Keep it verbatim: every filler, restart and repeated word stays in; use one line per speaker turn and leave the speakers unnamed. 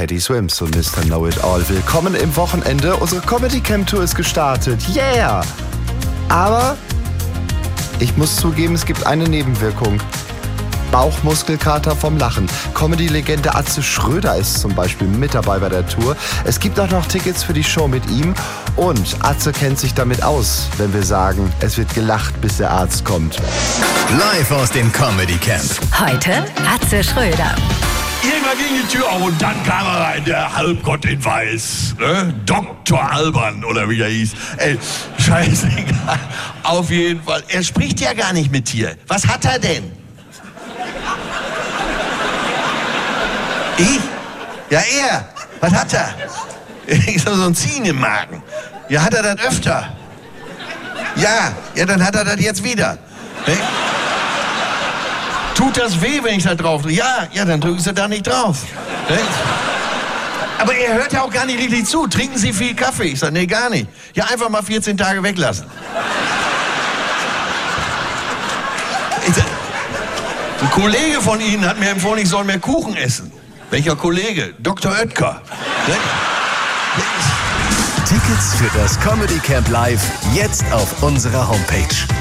Teddy Swims und Mister Know-It-All. Willkommen im Wochenende. Unsere Comedy Camp Tour ist gestartet. Yeah! Aber ich muss zugeben, es gibt eine Nebenwirkung. Bauchmuskelkater vom Lachen. Comedy-Legende Atze Schröder ist zum Beispiel mit dabei bei der Tour. Es gibt auch noch Tickets für die Show mit ihm. Und Atze kennt sich damit aus, wenn wir sagen, es wird gelacht, bis der Arzt kommt.
Live aus dem Comedy Camp.
Heute Atze Schröder.
Irgendwann ging die Tür auf und dann kam er rein, der Halbgott in Weiß. Ne? Doktor Alban oder wie er hieß. Ey, scheißegal. Auf jeden Fall. Er spricht ja gar nicht mit dir. Was hat er denn? Ich? Ja, er. Was hat er? Ich so ein Ziehen im Magen. Ja, hat er das öfter? Ja, ja, dann hat er das jetzt wieder. Ne? Tut das weh, wenn ich da drauf drücke? Ja, ja, dann drücken Sie da nicht drauf. Ne? Aber er hört ja auch gar nicht richtig zu. Trinken Sie viel Kaffee? Ich sage, nee, gar nicht. Ja, einfach mal vierzehn Tage weglassen. Ich sag, ein Kollege von Ihnen hat mir empfohlen, ich soll mehr Kuchen essen. Welcher Kollege? Doktor Oetker. Ne?
Tickets für das Comedy Camp Live jetzt auf unserer Homepage.